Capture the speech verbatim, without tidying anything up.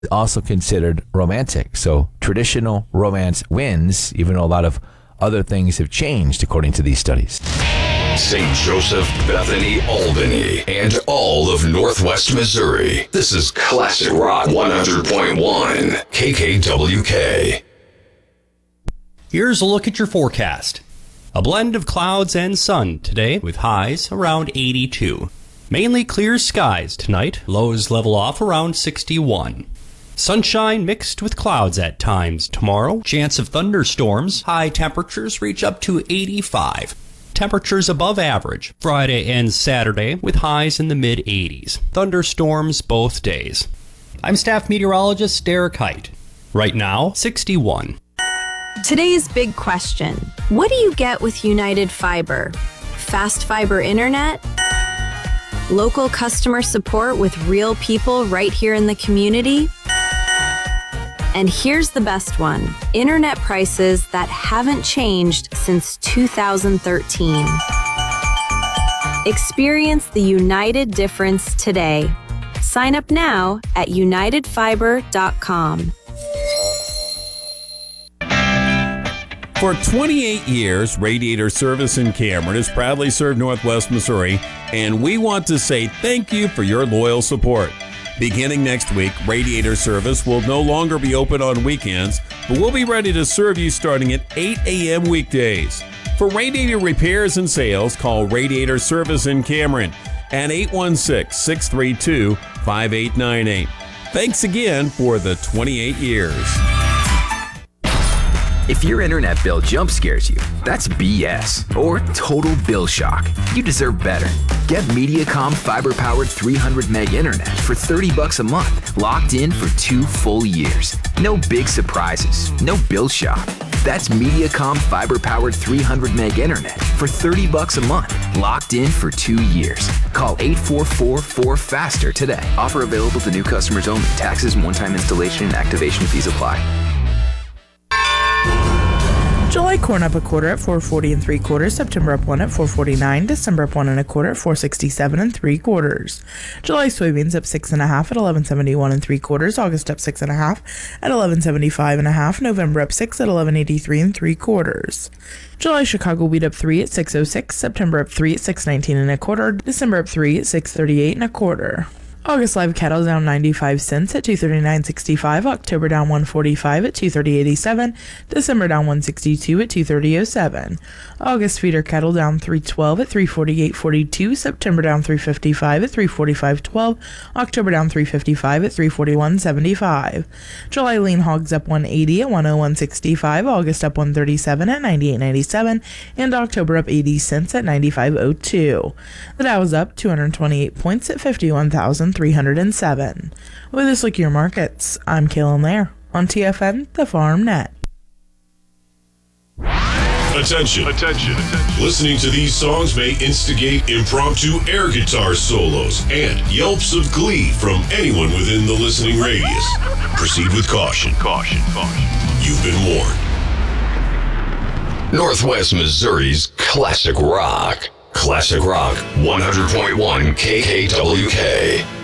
also considered romantic. So traditional romance wins, even though a lot of other things have changed according to these studies. Saint Joseph, Bethany, Albany, and all of Northwest Missouri. This is Classic Rock one hundred point one, K K W K. Here's a look at your forecast. A blend of clouds and sun today with highs around eighty-two. Mainly clear skies tonight, lows level off around sixty-one. Sunshine mixed with clouds at times tomorrow. Chance of thunderstorms. High temperatures reach up to eighty-five. Temperatures above average Friday and Saturday with highs in the mid eighties. Thunderstorms both days. I'm staff meteorologist Derek Height. Right now, sixty-one. Today's big question. What do you get with United Fiber? Fast fiber internet? Local customer support with real people right here in the community? And here's the best one. Internet prices that haven't changed since two thousand thirteen. Experience the United difference today. Sign up now at united fiber dot com. For twenty-eight years, Radiator Service in Cameron has proudly served Northwest Missouri, and we want to say thank you for your loyal support. Beginning next week, Radiator Service will no longer be open on weekends, but we'll be ready to serve you starting at eight a.m. weekdays. For radiator repairs and sales, call Radiator Service in Cameron at eight one six, six three two, five eight nine eight. Thanks again for the twenty-eight years. If your internet bill jump scares you, that's B S or total bill shock. You deserve better. Get Mediacom fiber-powered three hundred meg internet for thirty bucks a month, locked in for two full years. No big surprises, no bill shock. That's Mediacom fiber-powered three hundred meg internet for thirty bucks a month, locked in for two years. Call eight four four, four faster today. Offer available to new customers only. Taxes and one-time installation and activation fees apply. July corn up a quarter at four forty and three quarters. September up one at four forty-nine. December up one and a quarter at four sixty-seven and three quarters. July soybeans up six and a half at eleven seventy-one and three quarters. August up six and a half at eleven seventy-five and a half. November up six at eleven eighty-three and three quarters. July Chicago wheat up three at six oh six. September up three at six nineteen and a quarter. December up three at six thirty-eight and a quarter. August live cattle down ninety-five cents at two thirty-nine sixty-five. October down one forty-five at two thirty eighty-seven. December down one sixty-two at two thirty oh seven. August feeder cattle down three twelve at three forty-eight forty-two. September down three fifty-five at three forty-five twelve. October down three fifty-five at three forty-one seventy-five. July lean hogs up one eighty at one oh one sixty-five. August up one thirty-seven at ninety-eight ninety-seven. And October up eighty cents at ninety-five oh two. The Dow is up two hundred twenty-eight points at fifty-one thousand three hundred seven. With this look at your markets, I'm Kaylin Lair on T F N, the Farm Net. Attention. Attention. Listening to these songs may instigate impromptu air guitar solos and yelps of glee from anyone within the listening radius. Proceed with caution. Caution. Caution. You've been warned. Northwest Missouri's Classic Rock. Classic Rock one hundred point one K K W K.